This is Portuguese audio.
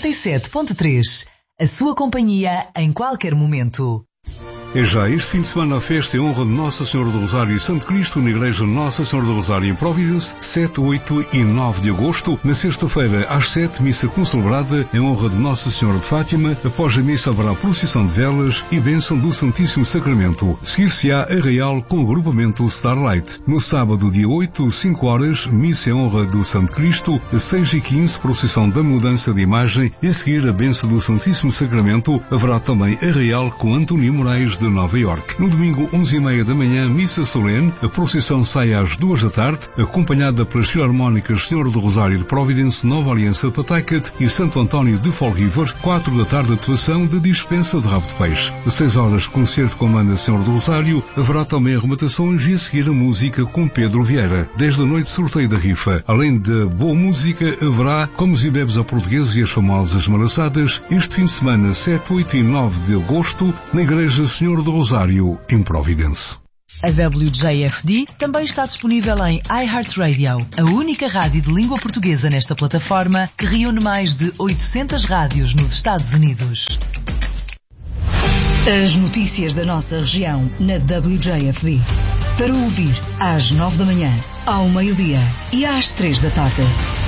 97.3. A sua companhia em qualquer momento. É já este fim de semana a festa em honra de Nossa Senhora do Rosário e Santo Cristo na Igreja Nossa Senhora do Rosário em Providence, 7, 8 e 9 de agosto. Na sexta-feira, às 7, missa concelebrada em honra de Nossa Senhora de Fátima. Após a missa haverá procissão de velas e bênção do Santíssimo Sacramento. Seguir-se-á arraial com o agrupamento Starlight. No sábado, dia 8, 5 horas, missa em honra do Santo Cristo. Às 6 e 15, procissão da mudança de imagem e a seguir a bênção do Santíssimo Sacramento. Haverá também arraial com António Moraes de Nova York. No domingo, 11h30 da manhã, missa solene. A procissão sai às 2 da tarde, acompanhada pelas Filarmónicas Senhora do Rosário de Providence, Nova Aliança de Pawtucket e Santo António de Fall River. 4 da tarde, atuação de dispensa de rabo de peixe. Às 6 horas, concerto com a Banda Senhora do Rosário. Haverá também arrematações e a seguir a música com Pedro Vieira. 10 da noite, sorteio da rifa. Além de boa música, haverá comes e bebes à portuguesa e as famosas malaçadas. Este fim de semana, 7, 8 e 9 de agosto, na Igreja Senhora do Rosário, em Providence. A WJFD também está disponível em iHeartRadio, a única rádio de língua portuguesa nesta plataforma que reúne mais de 800 rádios nos Estados Unidos. As notícias da nossa região na WJFD. Para ouvir às 9 da manhã, ao meio-dia e às 3 da tarde.